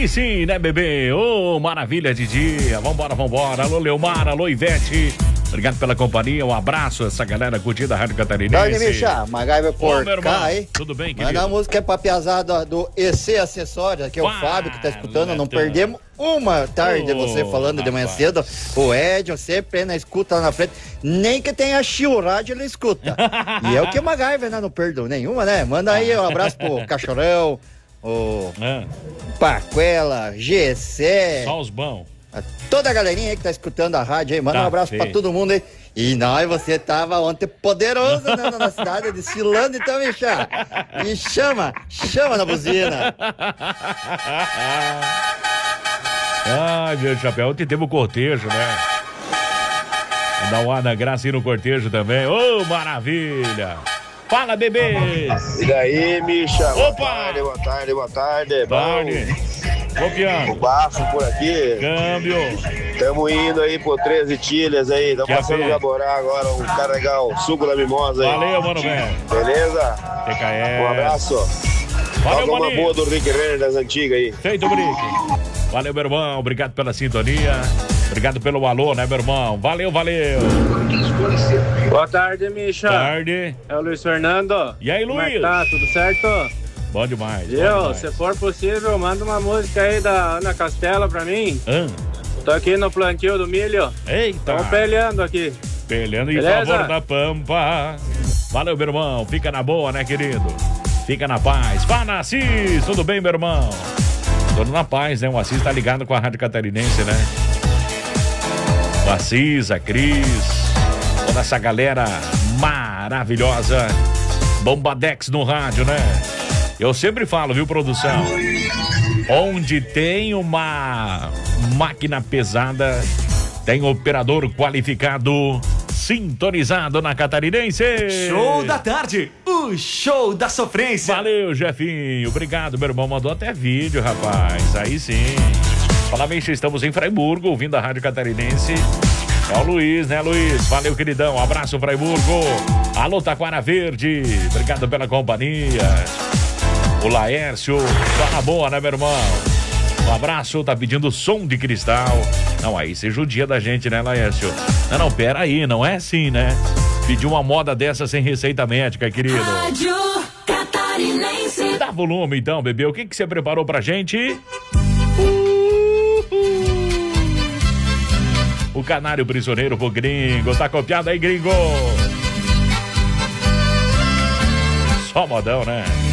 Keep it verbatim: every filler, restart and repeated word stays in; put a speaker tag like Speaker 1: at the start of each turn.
Speaker 1: Aí sim, né, bebê? Ô, oh, maravilha de dia. Vambora, vambora. Alô, Leomar, alô, Ivete. Obrigado pela companhia, um abraço a essa galera curtida da Rádio Catarinense.
Speaker 2: Tarde, Micha, MacGyver por
Speaker 1: Ô,
Speaker 2: cá, hein?
Speaker 1: Tudo bem, querido?
Speaker 2: Manda a música pra piazada do E C Acessórios, que é o
Speaker 1: Fala,
Speaker 2: Fábio que tá escutando, não
Speaker 1: então.
Speaker 2: perdemos uma tarde
Speaker 1: Ô,
Speaker 2: você falando de manhã
Speaker 1: rapaz.
Speaker 2: cedo. O Edson sempre na escuta lá na frente, nem que tenha chiu rádio ele escuta. E é o que o MacGyver, né? Não perdeu nenhuma, né? Manda aí um abraço pro Cachorrão, o
Speaker 1: Ah,
Speaker 2: Paquela, G C,
Speaker 1: só os bons.
Speaker 2: a toda a galerinha aí que tá escutando a rádio aí, manda
Speaker 1: Tá
Speaker 2: um abraço
Speaker 1: feio.
Speaker 2: pra todo mundo aí. E nós, você tava ontem poderoso, né, na cidade, desfilando, então, Micha. E chama, chama na buzina.
Speaker 1: Ai, meu chapéu, ontem teve o cortejo, né? Vou dar um ar na graça aí no cortejo também. Ô, maravilha! Fala, bebês!
Speaker 3: E daí, Micha?
Speaker 1: Opa!
Speaker 3: Boa tarde, boa tarde, boa tarde.
Speaker 1: Tarde.
Speaker 3: O
Speaker 1: Copiando.
Speaker 3: bafo por aqui.
Speaker 1: Câmbio.
Speaker 3: Tamo indo aí por treze tilhas aí. Tamo
Speaker 1: Que a
Speaker 3: passando
Speaker 1: pé.
Speaker 3: o Jaborá agora, um carregar o suco da mimosa aí.
Speaker 1: Valeu, mano, velho.
Speaker 3: Beleza?
Speaker 1: T K S.
Speaker 3: Um abraço.
Speaker 1: Valeu,
Speaker 3: Toca uma
Speaker 1: maninho.
Speaker 3: boa do Rick Renner das antigas aí.
Speaker 1: Feito, Brick. Valeu, meu irmão. Obrigado pela sintonia. Obrigado pelo alô, né, meu irmão? Valeu, valeu.
Speaker 4: Boa tarde, Micha.
Speaker 1: Tarde.
Speaker 4: É o Luiz Fernando.
Speaker 1: E aí,
Speaker 4: Como é que
Speaker 1: Luiz?
Speaker 4: tá? Tudo certo?
Speaker 1: Bom demais.
Speaker 4: Viu?
Speaker 1: bom demais.
Speaker 4: Se for possível, manda uma música aí da Ana Castela pra mim.
Speaker 1: Ah,
Speaker 4: Tô aqui no plantio do milho.
Speaker 1: eita.
Speaker 4: Estamos peleando aqui.
Speaker 1: Peleando em
Speaker 4: Beleza?
Speaker 1: favor da Pampa. Valeu, meu irmão. Fica na boa, né, querido? Fica na paz. Fala, Assis. Tudo bem, meu irmão? Tudo na paz, né? O Assis tá ligado com a Rádio Catarinense, né? O Assis, a Cris, toda essa galera maravilhosa. Bombadex no rádio, né? Eu sempre falo, viu, produção? Onde tem uma máquina pesada, tem operador qualificado, sintonizado na Catarinense.
Speaker 5: Show da tarde, o show da sofrência.
Speaker 1: Valeu, Jefinho. Obrigado, meu irmão. Mandou até vídeo, rapaz. Aí sim. Fala, Micha, estamos em Fraiburgo, ouvindo a Rádio Catarinense. É o Luiz, né, Luiz? Valeu, queridão. Um abraço, Fraiburgo. Alô, Taquara Verde. Obrigado pela companhia. O Laércio. Tá na boa, né, meu irmão? Um abraço. Tá pedindo som de cristal. Não, aí você judia da gente, né, Laércio? Não, não, pera aí. Não é assim, né? Pedir uma moda dessa sem receita médica, querido.
Speaker 6: Rádio Catarinense.
Speaker 1: Dá volume, então, bebê. O que que você preparou pra gente? O canário prisioneiro pro gringo. Tá copiado aí, gringo? Só modão, né?